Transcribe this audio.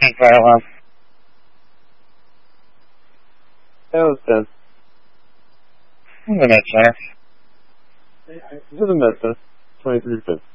think right along. That was 10. I'm gonna center. To the Mesa, 23 fifths.